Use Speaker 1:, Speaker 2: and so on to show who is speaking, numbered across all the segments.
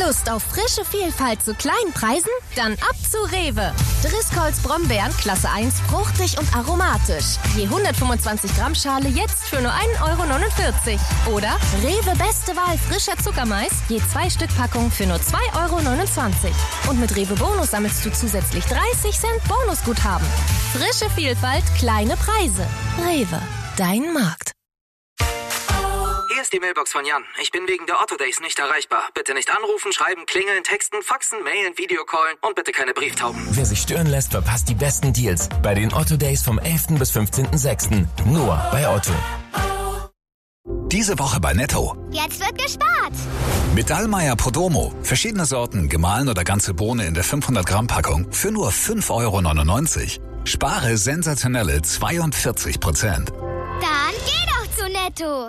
Speaker 1: Lust auf frische Vielfalt zu kleinen Preisen? Dann ab zu Rewe. Driscolls Brombeeren Klasse 1 fruchtig und aromatisch. Je 125 Gramm Schale jetzt für nur 1,49 €. Oder Rewe Beste Wahl frischer Zuckermais, je 2 Stück Packung für nur 2,29 €. Und mit Rewe Bonus sammelst du zusätzlich 30 Cent Bonusguthaben. Frische Vielfalt, kleine Preise. Rewe, dein Markt.
Speaker 2: Hier ist die Mailbox von Jan. Ich bin wegen der Otto Days nicht erreichbar. Bitte nicht anrufen, schreiben, klingeln, texten, faxen, mailen, Videocallen und bitte keine Brieftauben.
Speaker 3: Wer sich stören lässt, verpasst die besten Deals bei den Otto Days vom 11. bis 15.06. Nur bei Otto.
Speaker 4: Diese Woche bei Netto.
Speaker 5: Jetzt wird gespart.
Speaker 4: Mit Dallmayr Podromo. Verschiedene Sorten, gemahlen oder ganze Bohne in der 500 Gramm Packung für nur 5,99 €. Spare sensationelle 42%.
Speaker 5: Dann geh doch zu Netto.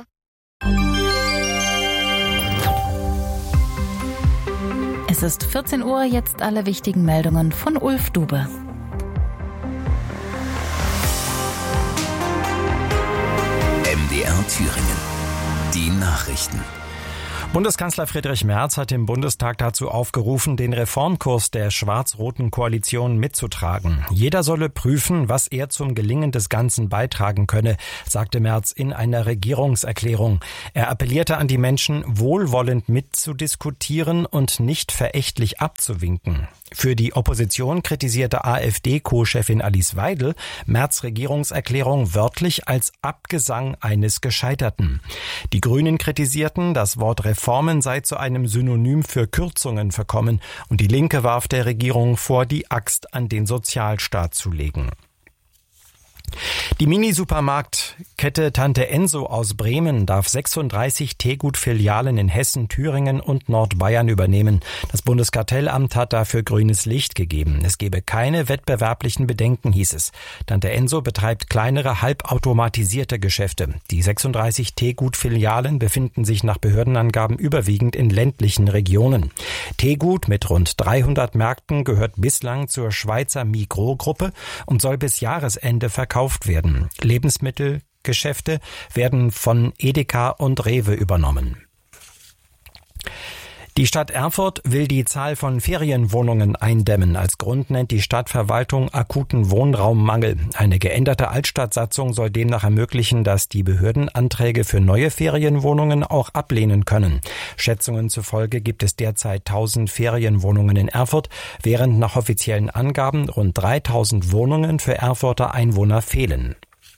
Speaker 6: Es ist 14 Uhr, jetzt alle wichtigen Meldungen von Ulf Dube.
Speaker 3: MDR Thüringen. Die Nachrichten.
Speaker 7: Bundeskanzler Friedrich Merz hat im Bundestag dazu aufgerufen, den Reformkurs der schwarz-roten Koalition mitzutragen. Jeder solle prüfen, was er zum Gelingen des Ganzen beitragen könne, sagte Merz in einer Regierungserklärung. Er appellierte an die Menschen, wohlwollend mitzudiskutieren und nicht verächtlich abzuwinken. Für die Opposition kritisierte AfD-Co-Chefin Alice Weidel Merz' Regierungserklärung wörtlich als Abgesang eines Gescheiterten. Die Grünen kritisierten, das Wort Reformen sei zu einem Synonym für Kürzungen verkommen und die Linke warf der Regierung vor, die Axt an den Sozialstaat zu legen. Die Mini-Supermarktkette Tante Enso aus Bremen darf 36 Teegut-Filialen in Hessen, Thüringen und Nordbayern übernehmen. Das Bundeskartellamt hat dafür grünes Licht gegeben. Es gebe keine wettbewerblichen Bedenken, hieß es. Tante Enso betreibt kleinere, halbautomatisierte Geschäfte. Die 36 Teegut-Filialen befinden sich nach Behördenangaben überwiegend in ländlichen Regionen. Teegut mit rund 300 Märkten gehört bislang zur Schweizer Migros-Gruppe und soll bis Jahresende verkauft werden. Lebensmittelgeschäfte werden von Edeka und Rewe übernommen. Die Stadt Erfurt will die Zahl von Ferienwohnungen eindämmen. Als Grund nennt die Stadtverwaltung akuten Wohnraummangel. Eine geänderte Altstadtsatzung soll demnach ermöglichen, dass die Behörden Anträge für neue Ferienwohnungen auch ablehnen können. Schätzungen zufolge gibt es derzeit 1000 Ferienwohnungen in Erfurt, während nach offiziellen Angaben rund 3000 Wohnungen für Erfurter Einwohner fehlen.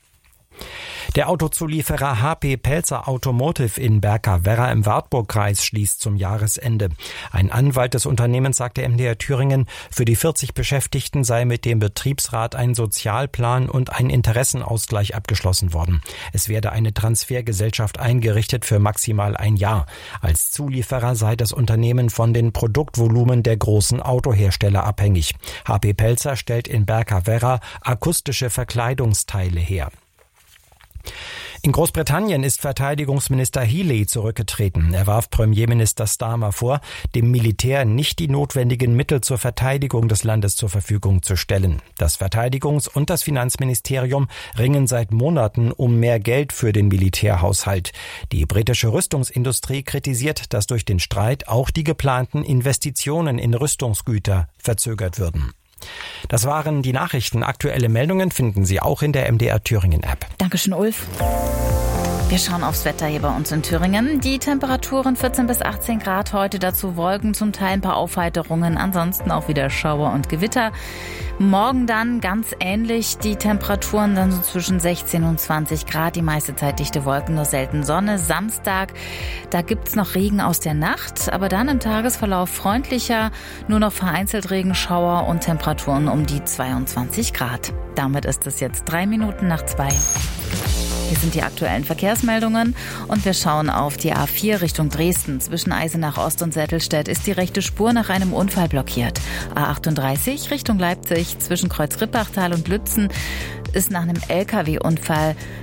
Speaker 7: Der Autozulieferer HP Pelzer Automotive in Berka-Werra im Wartburgkreis schließt zum Jahresende. Ein Anwalt des Unternehmens sagte MDR Thüringen, für die 40 Beschäftigten sei mit dem Betriebsrat ein Sozialplan und ein Interessenausgleich abgeschlossen worden. Es werde eine Transfergesellschaft eingerichtet für maximal ein Jahr. Als Zulieferer sei das Unternehmen von den Produktvolumen der großen Autohersteller abhängig. HP Pelzer stellt in Berka-Werra akustische Verkleidungsteile her. In Großbritannien ist Verteidigungsminister Healey zurückgetreten. Er warf Premierminister Starmer vor, dem Militär nicht die notwendigen Mittel zur Verteidigung des Landes zur Verfügung zu stellen. Das Verteidigungs- und das Finanzministerium ringen seit Monaten um mehr Geld für den Militärhaushalt. Die britische Rüstungsindustrie kritisiert, dass durch den Streit auch die geplanten Investitionen in Rüstungsgüter verzögert würden. Das waren die Nachrichten. Aktuelle Meldungen finden Sie auch in der MDR Thüringen App.
Speaker 6: Dankeschön, Ulf. Wir schauen aufs Wetter hier bei uns in Thüringen. Die Temperaturen 14 bis 18 Grad heute, dazu Wolken, zum Teil ein paar Aufheiterungen, ansonsten auch wieder Schauer und Gewitter. Morgen dann ganz ähnlich, die Temperaturen dann so zwischen 16 und 20 Grad, die meiste Zeit dichte Wolken, nur selten Sonne. Samstag, da gibt's noch Regen aus der Nacht, aber dann im Tagesverlauf freundlicher, nur noch vereinzelt Regenschauer und Temperaturen um die 22 Grad. Damit ist es jetzt 3 Minuten nach 2. Hier sind die aktuellen Verkehrsmeldungen und wir schauen auf die A4 Richtung Dresden. Zwischen Eisenach Ost und Sättelstedt ist die rechte Spur nach einem Unfall blockiert. A38 Richtung Leipzig zwischen Kreuz-Rippachtal und Lützen ist nach einem LKW-Unfall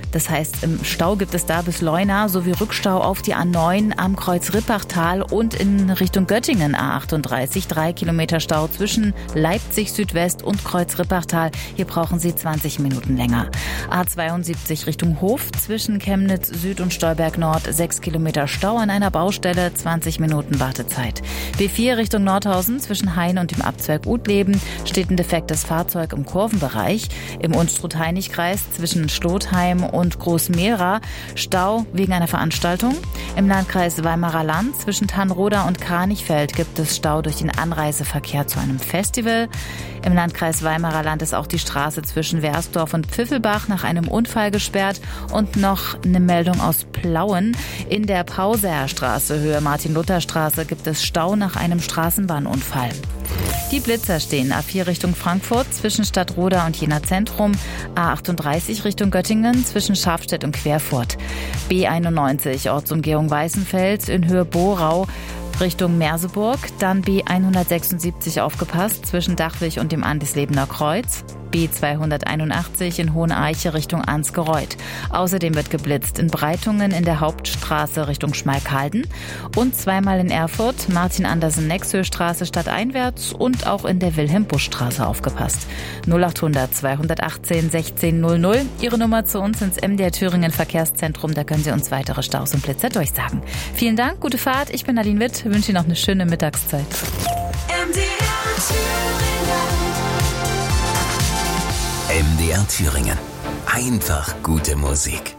Speaker 6: Das heißt, im Stau gibt es da bis Leuna sowie Rückstau auf die A9 am Kreuz Rippachtal und in Richtung Göttingen A38. 3 Kilometer Stau zwischen Leipzig Südwest und Kreuz Rippachtal. Hier brauchen Sie 20 Minuten länger. A72 Richtung Hof zwischen Chemnitz Süd und Stolberg Nord. 6 Kilometer Stau an einer Baustelle, 20 Minuten Wartezeit. B4 Richtung Nordhausen zwischen Hain und dem Abzweig Utleben steht ein defektes Fahrzeug im Kurvenbereich. Im Unstrut-Heinig-Kreis zwischen Stotheim und Großmehra Stau wegen einer Veranstaltung. Im Landkreis Weimarer Land zwischen Tannroda und Kranichfeld gibt es Stau durch den Anreiseverkehr zu einem Festival. Im Landkreis Weimarer Land ist auch die Straße zwischen Wersdorf und Pfiffelbach nach einem Unfall gesperrt. Und noch eine Meldung aus Plauen. In der Pauseer Straße, Höhe Martin-Luther-Straße, gibt es Stau nach einem Straßenbahnunfall. Die Blitzer stehen A4 Richtung Frankfurt zwischen Stadtroda und Jena Zentrum, A38 Richtung Göttingen zwischen Schafstedt und Querfurt, B91 Ortsumgehung Weißenfels in Höhe Borau Richtung Merseburg, dann B176 aufgepasst zwischen Dachwig und dem Andislebener Kreuz, B281 in Hoheneiche Richtung Ansgereuth. Außerdem wird geblitzt in Breitungen in der Hauptstraße Richtung Schmalkalden und zweimal in Erfurt, Martin-Andersen-Nexhöhe-Straße stadteinwärts und auch in der Wilhelm-Busch-Straße aufgepasst. 0800 218 1600, Ihre Nummer zu uns ins MDR Thüringen Verkehrszentrum, da können Sie uns weitere Staus und Blitzer durchsagen. Vielen Dank, gute Fahrt, ich bin Nadine Witt, wünsche Ihnen noch eine schöne Mittagszeit.
Speaker 3: MDR Thüringen. Einfach gute Musik.